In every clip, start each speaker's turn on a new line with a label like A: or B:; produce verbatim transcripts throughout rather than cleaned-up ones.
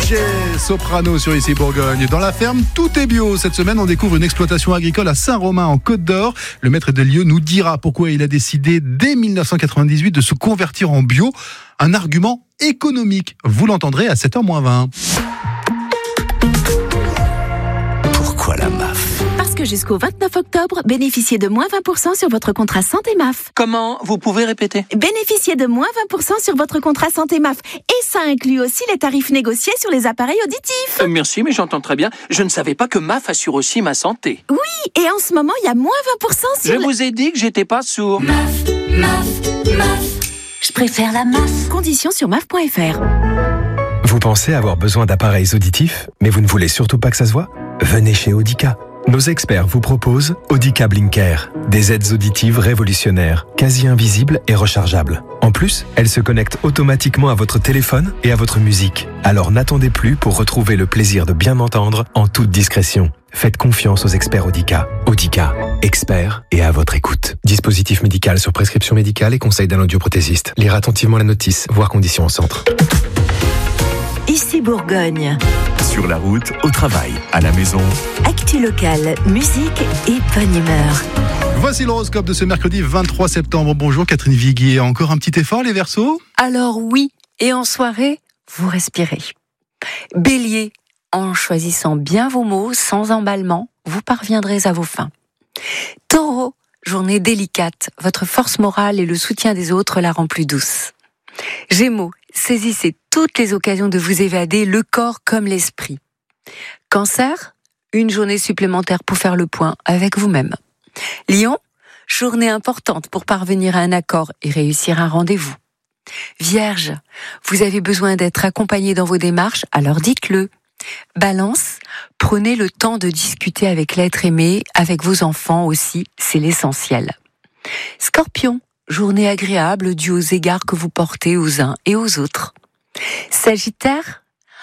A: Jay Soprano sur Ici Bourgogne. Dans la ferme, tout est bio. Cette semaine, on découvre une exploitation agricole à Saint-Romain en Côte d'Or. Le maître des lieux nous dira pourquoi il a décidé dès dix-neuf cent quatre-vingt-dix-huit de se convertir en bio. Un argument économique. Vous l'entendrez à sept heures moins vingt.
B: Pourquoi la M A F ?
C: Parce que jusqu'au vingt-neuf octobre, bénéficiez de moins vingt pour cent sur votre contrat santé M A F.
B: Comment ? Vous pouvez répéter ?
C: Bénéficiez de moins vingt pour cent sur votre contrat santé M A F. Et ça inclut aussi les tarifs négociés sur les appareils auditifs.
B: Euh, merci, mais j'entends très bien. Je ne savais pas que M A F assure aussi ma santé.
C: Oui, et en ce moment, il y a moins vingt pour cent sur...
B: Je
C: le...
B: vous ai dit que j'étais pas sourd.
D: M A F, M A F, M A F. Je préfère la M A F.
C: Conditions sur M A F point F R.
E: Vous pensez avoir besoin d'appareils auditifs, mais vous ne voulez surtout pas que ça se voit ? Venez chez Audica. Nos experts vous proposent Audica Blinker, des aides auditives révolutionnaires, quasi invisibles et rechargeables. En plus, elles se connectent automatiquement à votre téléphone et à votre musique. Alors n'attendez plus pour retrouver le plaisir de bien entendre en toute discrétion. Faites confiance aux experts Audica. Audica, experts et à votre écoute. Dispositif médical sur prescription médicale et conseil d'un audioprothésiste. Lire attentivement la notice, voir conditions au centre.
F: Ici Bourgogne.
G: Sur la route, au travail, à la maison.
F: Actu locale, musique et bonne humeur.
A: Voici l'horoscope de ce mercredi vingt-trois septembre. Bonjour Catherine Viguier. Encore un petit effort les Verseaux ?
H: Alors oui, et en soirée, vous respirez. Bélier, en choisissant bien vos mots, sans emballement, vous parviendrez à vos fins. Taureau, journée délicate, votre force morale et le soutien des autres la rend plus douce. Gémeaux, saisissez toutes les occasions de vous évader, le corps comme l'esprit. Cancer, une journée supplémentaire pour faire le point avec vous-même. Lion, journée importante pour parvenir à un accord et réussir un rendez-vous. Vierge, vous avez besoin d'être accompagné dans vos démarches, alors dites-le. Balance, prenez le temps de discuter avec l'être aimé, avec vos enfants aussi, c'est l'essentiel. Scorpion, journée agréable due aux égards que vous portez aux uns et aux autres. Sagittaire,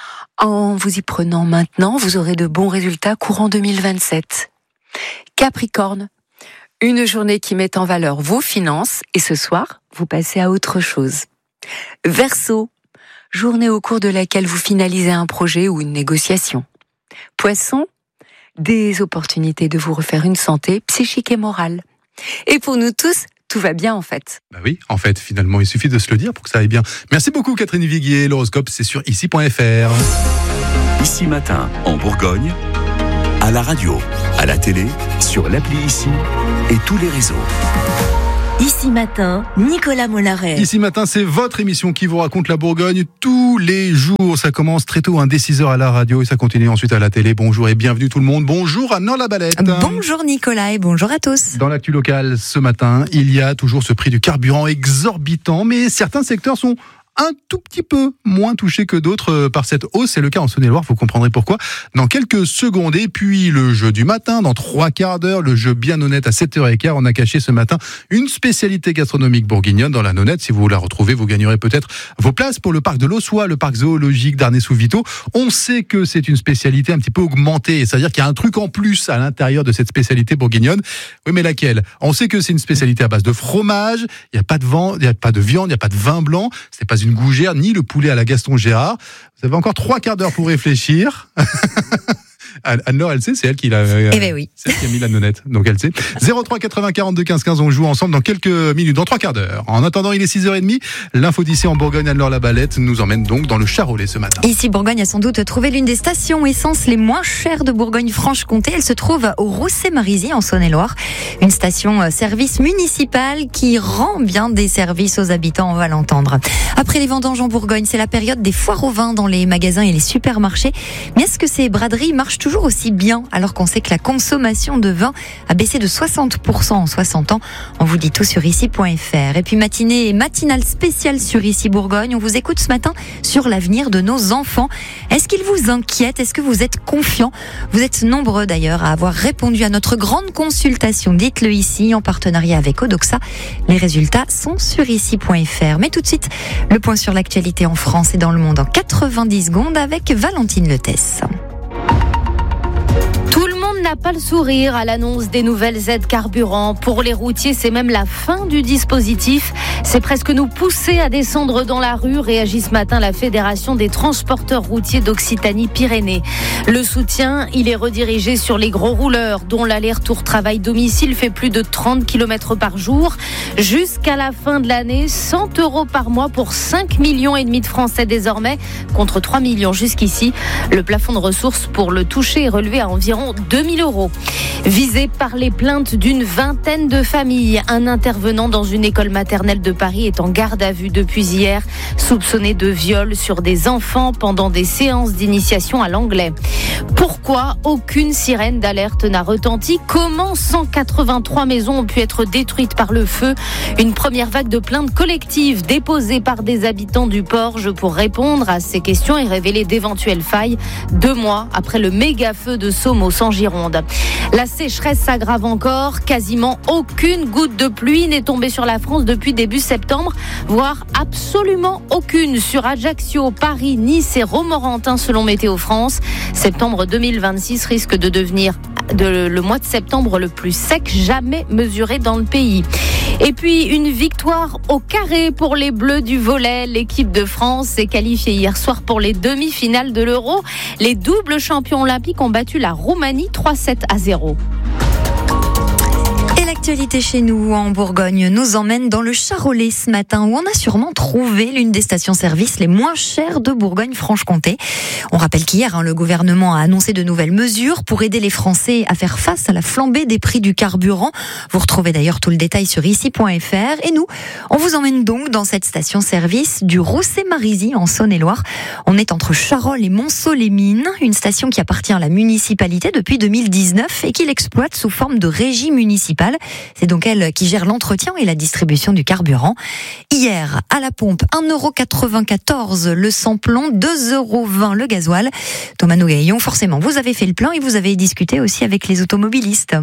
H: en vous y prenant maintenant, vous aurez de bons résultats courant deux mille vingt-sept. Capricorne, une journée qui met en valeur vos finances et ce soir, vous passez à autre chose. Verseau, journée au cours de laquelle vous finalisez un projet ou une négociation. Poisson, des opportunités de vous refaire une santé psychique et morale. Et pour nous tous, tout va bien en fait.
A: Bah oui, en fait, finalement, il suffit de se le dire pour que ça aille bien. Merci beaucoup Catherine Viguier. L'horoscope, c'est sur ici point F R.
G: Ici Matin, en Bourgogne, à la radio, à la télé, sur l'appli Ici et tous les réseaux.
F: Ici Matin, Nicolas Mollaret.
A: Ici Matin, c'est votre émission qui vous raconte la Bourgogne tous les jours. Ça commence très tôt, hein, dès six heures à la radio et ça continue ensuite à la télé. Bonjour et bienvenue tout le monde. Bonjour Anne Labalette.
I: Bonjour Nicolas et bonjour à tous.
A: Dans l'actu locale ce matin, il y a toujours ce prix du carburant exorbitant, mais certains secteurs sont un tout petit peu moins touché que d'autres par cette hausse. C'est le cas en Saône-et-Loire, vous comprendrez pourquoi dans quelques secondes. Et puis le jeu du matin, dans trois quarts d'heure, le jeu bien honnête à sept heures quinze. On a caché ce matin une spécialité gastronomique bourguignonne dans la nonnette. Si vous la retrouvez, vous gagnerez peut-être vos places pour le parc de l'Ossois, le parc zoologique d'Arnay-sous-Vito. On sait que c'est une spécialité un petit peu augmentée, c'est-à-dire qu'il y a un truc en plus à l'intérieur de cette spécialité bourguignonne. Oui, mais laquelle ? On sait que c'est une spécialité à base de fromage, il n'y a pas de vin, il n'y a pas de viande, il n'y a pas de vin blanc, c'est pas une gougère, ni le poulet à la Gaston Gérard. Vous avez encore trois quarts d'heure pour réfléchir. Anne-Laure, elle sait, c'est elle qui l'a, euh,
I: eh ben oui.
A: c'est elle qui a mis la nonnette, donc elle sait. zéro trois quatre-vingts quarante-deux quinze quinze, on joue ensemble dans quelques minutes, dans trois quarts d'heure. En attendant, il est six heures trente. L'info d'ici en Bourgogne, Anne-Laure Labalette nous emmène donc dans le Charolais ce matin.
I: Ici, Bourgogne a sans doute trouvé l'une des stations essence les moins chères de Bourgogne-Franche-Comté. Elle se trouve au Rousset-Marisy en Saône-et-Loire. Une station service municipal qui rend bien des services aux habitants, on va l'entendre. Après les vendanges en Bourgogne, c'est la période des foires au vin dans les magasins et les supermarchés. Mais est-ce que ces braderies marchent toujours aussi bien alors qu'on sait que la consommation de vin a baissé de soixante pour cent en soixante ans? On vous dit tout sur ici point F R. Et puis matinée et matinale spéciale sur Ici Bourgogne. On vous écoute ce matin sur l'avenir de nos enfants. Est-ce qu'il vous inquiète? Est-ce que vous êtes confiant? Vous êtes nombreux d'ailleurs à avoir répondu à notre grande consultation. Dites-le ici en partenariat avec Odoxa. Les résultats sont sur ici point F R. Mais tout de suite, le point sur l'actualité en France et dans le monde en quatre-vingt-dix secondes avec Valentine Letès.
J: monde n'a pas le sourire à l'annonce des nouvelles aides carburant. Pour les routiers, c'est même la fin du dispositif. C'est presque nous pousser à descendre dans la rue, réagit ce matin la Fédération des transporteurs routiers d'Occitanie-Pyrénées. Le soutien, il est redirigé sur les gros rouleurs, dont l'aller-retour travail-domicile fait plus de trente kilomètres par jour. Jusqu'à la fin de l'année, cent euros par mois pour cinq millions et demi de Français désormais, contre trois millions jusqu'ici. Le plafond de ressources pour le toucher est relevé à environ deux mille euros. Visé par les plaintes d'une vingtaine de familles, un intervenant dans une école maternelle de Paris est en garde à vue depuis hier, soupçonné de viol sur des enfants pendant des séances d'initiation à l'anglais. Pourquoi aucune sirène d'alerte n'a retenti ? Comment cent quatre-vingt-trois maisons ont pu être détruites par le feu ? Une première vague de plaintes collectives déposées par des habitants du Porge pour répondre à ces questions et révéler d'éventuelles failles, deux mois après le méga-feu de Somos en Gironde. La sécheresse s'aggrave encore, quasiment aucune goutte de pluie n'est tombée sur la France depuis début septembre, voire absolument aucune sur Ajaccio, Paris, Nice et Romorantin selon Météo France. Septembre deux mille vingt-six risque de devenir de, le mois de septembre le plus sec jamais mesuré dans le pays. Et puis une victoire au carré pour les Bleus du volley. L'équipe de France s'est qualifiée hier soir pour les demi-finales de l'Euro. Les doubles champions olympiques ont battu la Roumanie trois sept à zéro.
I: L'actualité chez nous en Bourgogne nous emmène dans le Charolais ce matin où on a sûrement trouvé l'une des stations-service les moins chères de Bourgogne-Franche-Comté. On rappelle qu'hier, hein, le gouvernement a annoncé de nouvelles mesures pour aider les Français à faire face à la flambée des prix du carburant. Vous retrouvez d'ailleurs tout le détail sur ici point f r. Et nous, on vous emmène donc dans cette station-service du Rousset-Marizy en Saône-et-Loire. On est entre Charolles et Monceau-les-Mines, une station qui appartient à la municipalité depuis deux mille dix-neuf et qui l'exploite sous forme de régie municipale. C'est donc elle qui gère l'entretien et la distribution du carburant. Hier, à la pompe, un euro quatre-vingt-quatorze le sans-plomb, deux euros vingt le gasoil. Thomas Nougaillon, forcément, vous avez fait le plein et vous avez discuté aussi avec les automobilistes.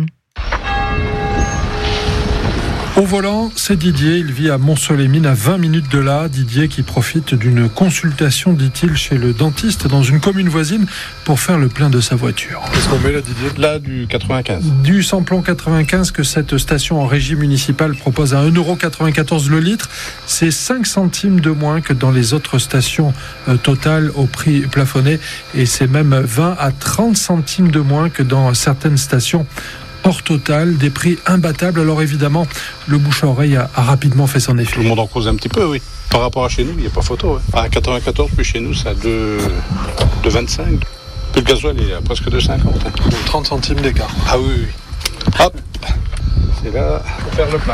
K: Au volant, c'est Didier, il vit à Monceau-les-Mines, à vingt minutes de là. Didier qui profite d'une consultation, dit-il, chez le dentiste dans une commune voisine pour faire le plein de sa voiture.
L: Qu'est-ce qu'on met là, Didier ? Là, du quatre-vingt-quinze.
K: Du samplon quatre-vingt-quinze que cette station en régie municipale propose à un euro quatre-vingt-quatorze le litre. C'est cinq centimes de moins que dans les autres stations euh, Total au prix plafonné. Et c'est même vingt à trente centimes de moins que dans certaines stations hors Total, des prix imbattables. Alors évidemment, le bouche à oreille a, a rapidement fait son effet.
L: Tout le monde en cause un petit peu, oui. Par rapport à chez nous, il n'y a pas photo. Hein. À quatre-vingt-quatorze, puis chez nous, c'est à deux vingt-cinq. Puis le gasoil, il est à presque deux cinquante. Hein.
K: trente centimes d'écart.
L: Ah oui, oui. Hop, c'est là, pour faire le plein.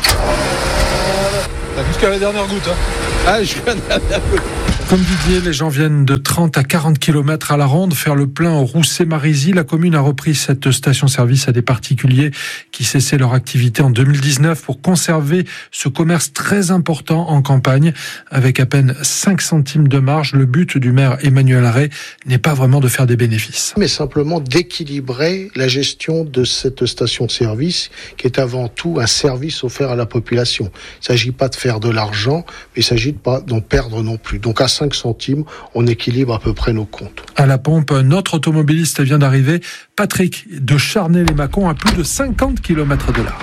K: T'as jusqu'à la dernière goutte, hein.
L: Ah, je viens de la dernière goutte.
K: Comme Didier, les gens viennent de trente à quarante kilomètres à la ronde faire le plein au Rousset-Marizy. La commune a repris cette station-service à des particuliers qui cessaient leur activité en deux mille dix-neuf pour conserver ce commerce très important en campagne. Avec à peine cinq centimes de marge, le but du maire Emmanuel Arret n'est pas vraiment de faire des bénéfices.
M: Mais simplement d'équilibrer la gestion de cette station-service qui est avant tout un service offert à la population. Il ne s'agit pas de faire de l'argent, mais il ne s'agit pas d'en perdre non plus. Donc à cinq centimes, on équilibre à peu près nos comptes.
K: À la pompe, notre automobiliste vient d'arriver, Patrick de Charnay-les-Mâcons, à plus de cinquante kilomètres de là.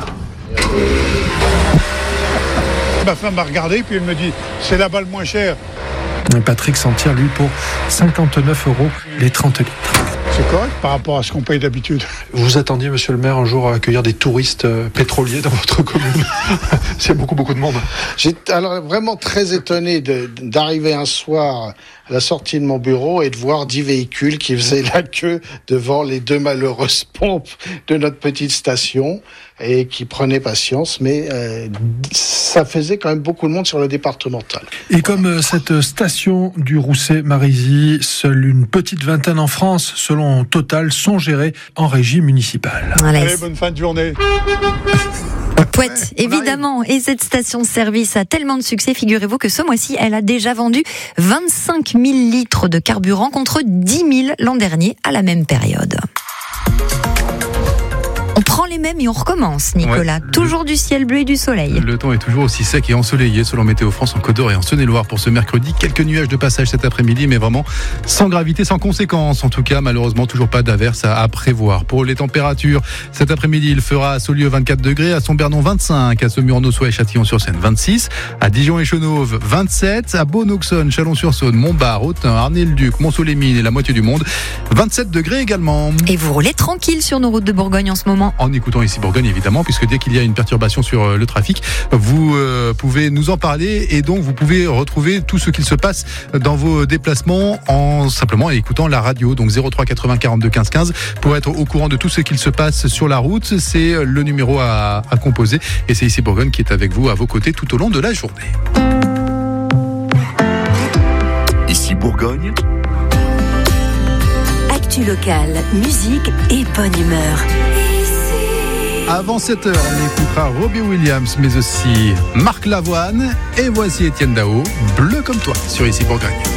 N: Ma femme m'a regardé, puis elle me dit, c'est là-bas le moins cher.
K: Patrick s'en tire, lui, pour cinquante-neuf euros les trente litres.
N: C'est correct par rapport à ce qu'on paye d'habitude.
K: Vous attendiez, monsieur le maire, un jour à accueillir des touristes pétroliers dans votre commune. C'est beaucoup, beaucoup de monde.
M: J'étais alors vraiment très étonné de, d'arriver un soir à la sortie de mon bureau et de voir dix véhicules qui faisaient la queue devant les deux malheureuses pompes de notre petite station et qui prenaient patience, mais euh, ça faisait quand même beaucoup de monde sur le départemental.
K: Et comme cette station du Rousset-Marizy, seule une petite vingtaine en France, selon Total, sont gérées en régie municipale.
N: Allez, Allez bonne fin de journée.
I: Pouette, évidemment. Et cette station-service a tellement de succès, figurez-vous que ce mois-ci, elle a déjà vendu vingt-cinq mille litres de carburant contre dix mille l'an dernier à la même période. On prend les les mêmes et on recommence, Nicolas. Ouais, toujours le... du ciel bleu et du soleil.
A: Le temps est toujours aussi sec et ensoleillé selon Météo France en Côte d'Or et en Saône-et-Loire pour ce mercredi. Quelques nuages de passage cet après-midi, mais vraiment sans gravité, sans conséquence. En tout cas, malheureusement, toujours pas d'averse à, à prévoir. Pour les températures, cet après-midi, il fera à Saulieu vingt-quatre degrés, à Sombernon vingt-cinq, à Saumur, Nossois et Châtillon-sur-Seine vingt-six, à Dijon et Chenauve vingt-sept, à Beaune-Auxonne, Chalon-sur-Saône, Montbard, Autun, Arnay-le-Duc, Mont-Soleil-Mines et la moitié du monde, vingt-sept degrés également.
I: Et vous roulez tranquille sur nos routes de Bourgogne en ce moment.
A: En écoutant ici Bourgogne, évidemment, puisque dès qu'il y a une perturbation sur le trafic, vous euh, pouvez nous en parler et donc vous pouvez retrouver tout ce qu'il se passe dans vos déplacements en simplement écoutant la radio. Donc zéro trois quatre-vingts quarante-deux quinze quinze pour être au courant de tout ce qu'il se passe sur la route. C'est le numéro à, à composer et c'est ici Bourgogne qui est avec vous, à vos côtés tout au long de la journée.
G: Ici Bourgogne.
F: Actu locale, musique et bonne humeur.
A: Avant sept heures, on écoutera Robbie Williams, mais aussi Marc Lavoine. Et voici Étienne Dao, Bleu comme toi, sur Ici Bourgogne.